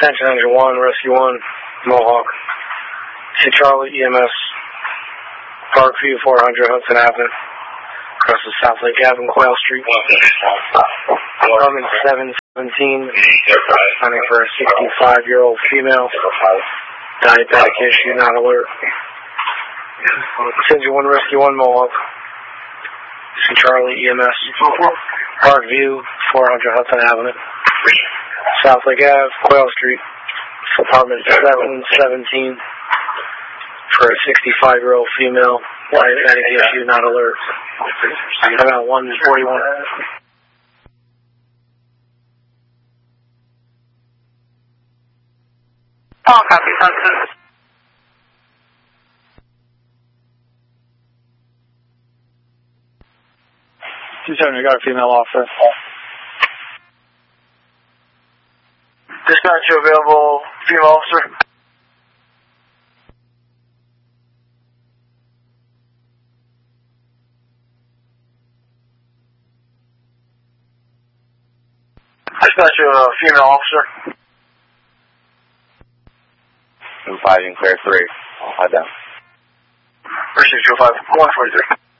Attention Engine 1, Rescue 1, Mohawk. St. Charlie EMS, Parkview 400 Hudson Avenue. Across the South Lake Avenue, Quail Street. Apartment 717, signing for a 65-year-old female. Diabetic issue, not alert. Engine 1, Rescue 1, Mohawk. St. Charlie EMS, Parkview 400 Hudson Avenue. South Lake Ave, Quail Street. Apartment 717 for a 65-year-old female. Diabetic issue, not alert. About 141. All copy, Hudson. 27, we got a female officer. Dispatch available, female officer. Dispatch female officer. 5 and clear 3. I'll head down. Pursuit 205, 143.